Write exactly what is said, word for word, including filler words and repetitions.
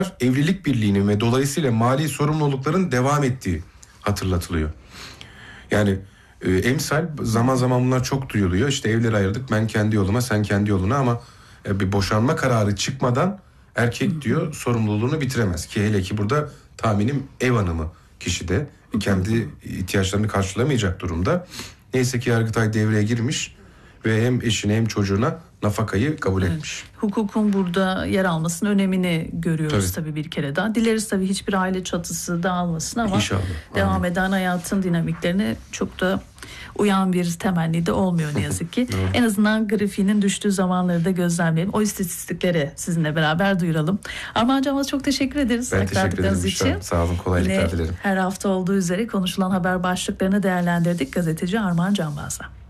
evlilik birliğinin ve dolayısıyla mali sorumlulukların devam ettiği hatırlatılıyor. Yani e, emsal zaman zaman bunlar çok duyuluyor. İşte evleri ayırdık, ben kendi yoluma, sen kendi yoluna, ama e, bir boşanma kararı çıkmadan erkek diyor sorumluluğunu bitiremez. Ki hele ki burada tahminim ev hanımı kişi de kendi ihtiyaçlarını karşılamayacak durumda. Neyse ki Yargıtay devreye girmiş ve hem eşine hem çocuğuna nafakayı kabul Evet. etmiş. Hukukun burada yer almasının önemini görüyoruz tabii, Tabii. tabii bir kere daha. Dileriz tabii hiçbir aile çatısı dağılmasın ama İnşallah. devam Amin. eden hayatın dinamiklerine çok da uyan bir temenni de olmuyor ne yazık ki. En azından grafiğinin düştüğü zamanları da gözlemleyelim. O istatistikleri sizinle beraber duyuralım. Armağan Canbaz'a çok teşekkür ederiz. Ben teşekkür ederim. Aktardıklarınız için. Sağ olun, kolaylıklar Yine dilerim. her hafta olduğu üzere konuşulan haber başlıklarını değerlendirdik gazeteci Armağan Canbaz'la.